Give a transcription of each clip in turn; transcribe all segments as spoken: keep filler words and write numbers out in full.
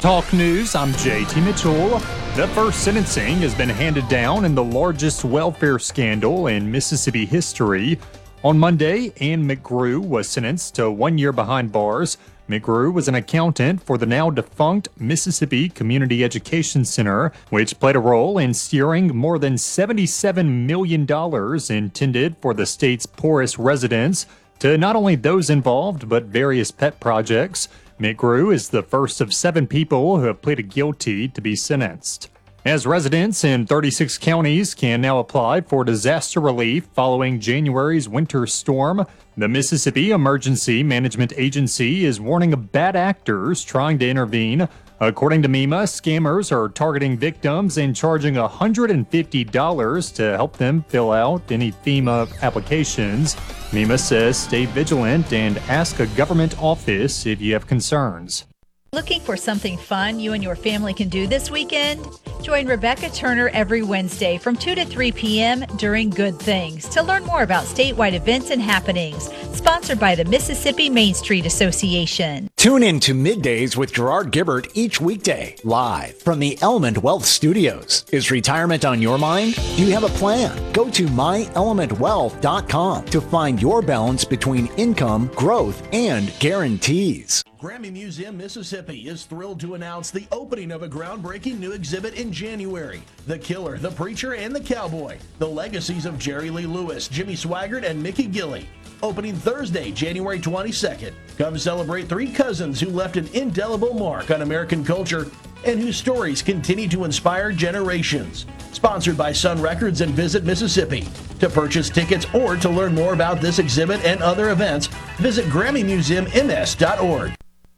Talk News, I'm J T Mitchell. The first sentencing has been handed down in the largest welfare scandal in Mississippi history. On Monday, Ann McGrew was sentenced to one year behind bars. McGrew was an accountant for the now defunct Mississippi Community Education Center, which played a role in steering more than seventy-seven million dollars intended for the state's poorest residents to not only those involved, but various pet projects. McGrew is the first of seven people who have pleaded guilty to be sentenced. As residents in thirty-six counties can now apply for disaster relief following January's winter storm, the Mississippi Emergency Management Agency is warning of bad actors trying to intervene. According to MEMA, scammers are targeting victims and charging one hundred fifty dollars to help them fill out any FEMA applications. MEMA says stay vigilant and ask a government office if you have concerns. Looking for something fun you and your family can do this weekend? Join Rebecca Turner every Wednesday from two to three p.m. during Good Things to learn more about statewide events and happenings. Sponsored by the Mississippi Main Street Association. Tune in to Middays with Gerard Gibbert each weekday, live from the Element Wealth Studios. Is retirement on your mind? Do you have a plan? Go to my element wealth dot com to find your balance between income, growth, and guarantees. Grammy Museum Mississippi is thrilled to announce the opening of a groundbreaking new exhibit in January. The Killer, the Preacher, and the Cowboy. The legacies of Jerry Lee Lewis, Jimmy Swaggart, and Mickey Gilley. Opening Thursday, January twenty-second. Come celebrate three cousins who left an indelible mark on American culture and whose stories continue to inspire generations. Sponsored by Sun Records and Visit Mississippi. To purchase tickets or to learn more about this exhibit and other events, visit Grammy Museum M S dot org.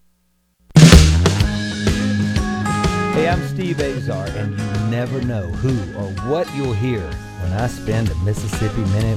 Hey, I'm Steve Azar, and you never know who or what you'll hear when I spend a Mississippi Minute